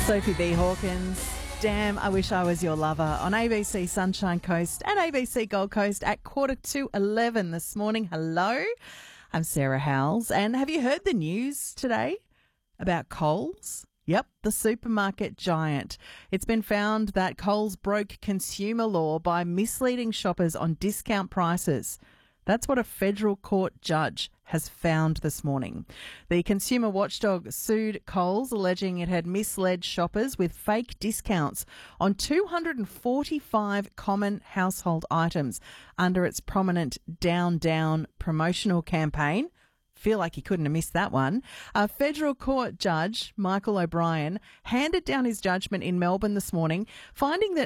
Sophie B. Hawkins. Damn, I wish I was your lover on ABC Sunshine Coast and ABC Gold Coast at 11:45 this morning. Hello, I'm Sarah Howells. And have you heard the news today about Coles? Yep, the supermarket giant. It's been found that Coles broke consumer law by misleading shoppers on discount prices. That's what a federal court judge has found this morning. The consumer watchdog sued Coles, alleging it had misled shoppers with fake discounts on 245 common household items under its prominent Down Down promotional campaign. Feel like you couldn't have missed that one. A federal court judge, Michael O'Brien, handed down his judgment in Melbourne this morning, finding that